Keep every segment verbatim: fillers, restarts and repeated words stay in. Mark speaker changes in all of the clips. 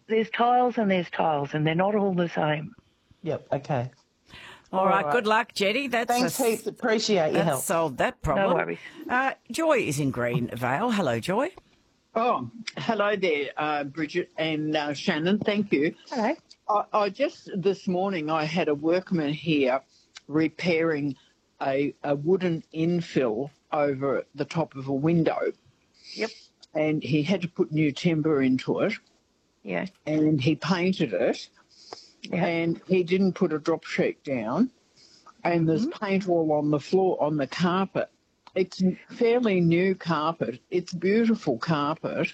Speaker 1: there's tiles and there's tiles, and they're not all the same.
Speaker 2: Yep, okay.
Speaker 3: All, all right, right, good luck, Jetty. That's
Speaker 2: Thanks,
Speaker 3: a,
Speaker 2: heaps. Appreciate your help.
Speaker 3: Solved that problem.
Speaker 1: No worries.
Speaker 3: Uh, Joy is in Greenvale. Hello, Joy.
Speaker 4: Oh, hello there, uh, Bridget and uh, Shannon. Thank you.
Speaker 1: Hello.
Speaker 4: I, I just, this morning, I had a workman here repairing a, a wooden infill over the top of a window.
Speaker 1: Yep.
Speaker 4: And he had to put new timber into it.
Speaker 1: Yeah.
Speaker 4: And he painted it. Yeah. And he didn't put a drop sheet down. And there's mm-hmm. paint all on the floor, on the carpet. It's fairly new carpet. It's beautiful carpet.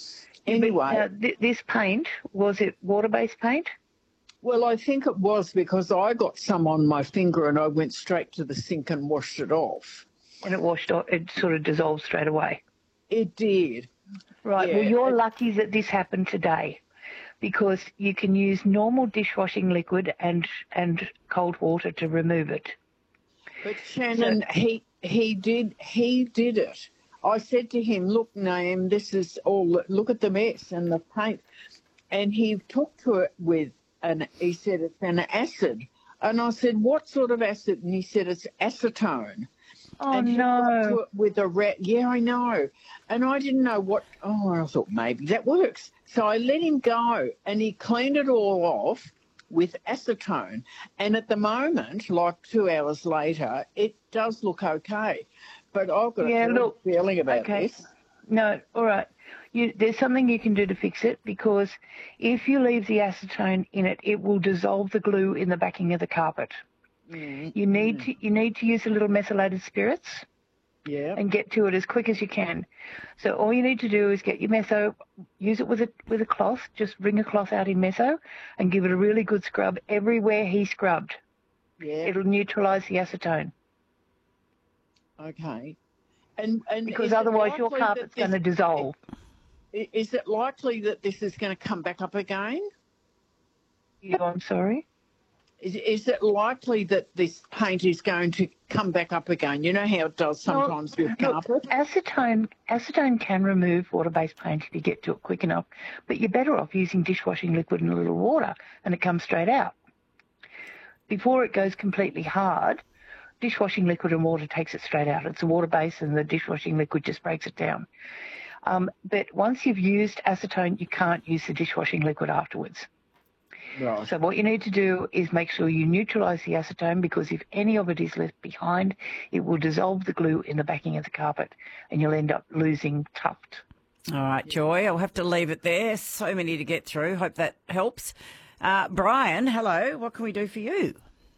Speaker 4: Anyway.
Speaker 1: Now, th- this paint, was it water-based paint?
Speaker 4: Well, I think it was because I got some on my finger and I went straight to the sink and washed it off.
Speaker 1: And it washed off, it sort of dissolved straight away?
Speaker 4: It did.
Speaker 1: Right, yeah. Well, you're lucky that this happened today because you can use normal dishwashing liquid and and cold water to remove it.
Speaker 4: But Shannon, so, he he did he did it. I said to him, "Look, Naeem, this is all. Look at the mess and the paint." And he took to it with an. He said it's an acid, and I said, "What sort of acid?" And he said it's acetone.
Speaker 1: Oh
Speaker 4: and he
Speaker 1: no!
Speaker 4: took to it with a rat. Yeah, I know. And I didn't know what. Oh, I thought maybe that works. So I let him go, and he cleaned it all off with acetone. And at the moment, like two hours later, it does look okay. But I've got
Speaker 1: yeah,
Speaker 4: a
Speaker 1: look,
Speaker 4: feeling about
Speaker 1: okay.
Speaker 4: this.
Speaker 1: No, all right. You, there's something you can do to fix it because if you leave the acetone in it, it will dissolve the glue in the backing of the carpet.
Speaker 4: Mm.
Speaker 1: You need
Speaker 4: mm.
Speaker 1: to you need to use a little methylated spirits.
Speaker 4: Yeah.
Speaker 1: And get to it as quick as you can. So all you need to do is get your meso, use it with a with a cloth. Just bring a cloth out in meso and give it a really good scrub everywhere he scrubbed.
Speaker 4: Yeah.
Speaker 1: It'll neutralise the acetone.
Speaker 4: Okay. And and
Speaker 1: because otherwise your carpet's going to dissolve.
Speaker 4: Is it likely that this is going to come back up again?
Speaker 1: You, I'm sorry?
Speaker 4: Is, is it likely that this paint is going to come back up again? You know how it does sometimes well, with carpet?
Speaker 1: Look, acetone, acetone can remove water-based paint if you get to it quick enough, but you're better off using dishwashing liquid and a little water, and it comes straight out. Before it goes completely hard, dishwashing liquid and water takes it straight out. It's a water base, and the dishwashing liquid just breaks it down. Um, but once you've used acetone, you can't use the dishwashing liquid afterwards.
Speaker 4: Right.
Speaker 1: So what you need to do is make sure you neutralise the acetone because if any of it is left behind, it will dissolve the glue in the backing of the carpet and you'll end up losing tuft.
Speaker 3: All right, Joy, I'll have to leave it there. So many to get through. Hope that helps. Uh, Brian, hello. What can we do for you?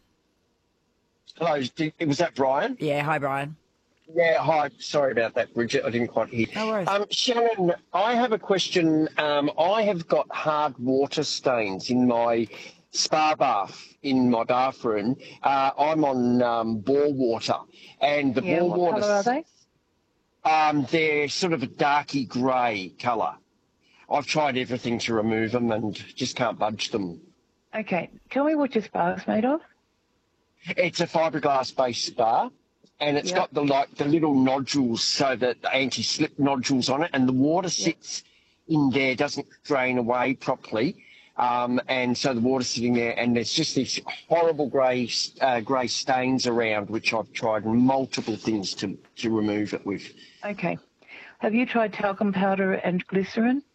Speaker 5: Hello. Was that Brian?
Speaker 3: Yeah. Hi, Brian.
Speaker 5: Yeah, hi. Sorry about that, Bridget. I didn't quite hear.
Speaker 3: No worries.
Speaker 5: Um, Shannon, I have a question. Um, I have got hard water stains in my spa bath in my bathroom. Uh, I'm on um, bore water, and the
Speaker 1: yeah,
Speaker 5: bore
Speaker 1: what
Speaker 5: water.
Speaker 1: Colour are they?
Speaker 5: Um, they're sort of a darky grey colour. I've tried everything to remove them and just can't budge them.
Speaker 1: Okay, tell me what your spa is made of.
Speaker 5: It's a fiberglass-based spa. And it's yep. got the like the little nodules, so that the anti-slip nodules on it, and the water sits yep. in there, doesn't drain away properly, um, and so the water's sitting there, and there's just these horrible grey uh, grey stains around, which I've tried multiple things to to remove it with.
Speaker 1: Okay, have you tried talcum powder and glycerin?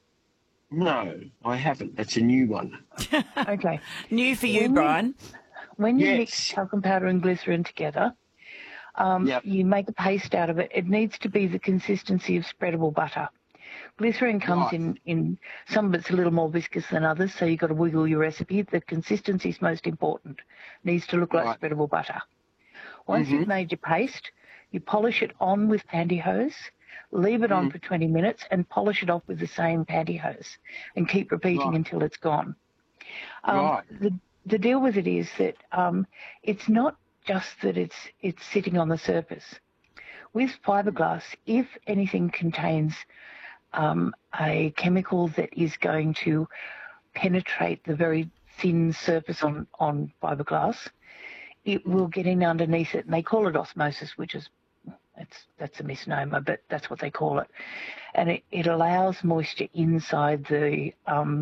Speaker 5: No, I haven't. That's a new one.
Speaker 1: Okay,
Speaker 3: new for you,
Speaker 1: when
Speaker 3: Brian.
Speaker 1: You, when you
Speaker 5: yes.
Speaker 1: mix talcum powder and glycerin together. Um,
Speaker 5: yep.
Speaker 1: You make a paste out of it. It needs to be the consistency of spreadable butter. Glycerin comes
Speaker 5: right.
Speaker 1: in, in some of it's a little more viscous than others, so you've got to wiggle your recipe. The consistency is most important. It needs to look like
Speaker 5: right.
Speaker 1: spreadable butter. Once
Speaker 5: mm-hmm.
Speaker 1: you've made your paste, you polish it on with pantyhose, leave it mm. on for twenty minutes, and polish it off with the same pantyhose, and keep repeating
Speaker 5: right.
Speaker 1: until it's gone. Um,
Speaker 5: right.
Speaker 1: The, the deal with it is that um, it's not just that it's it's sitting on the surface. With fiberglass, if anything contains um, a chemical that is going to penetrate the very thin surface on, on fiberglass, it will get in underneath it, and they call it osmosis, which is that's that's a misnomer, but that's what they call it. And it, it allows moisture inside the um,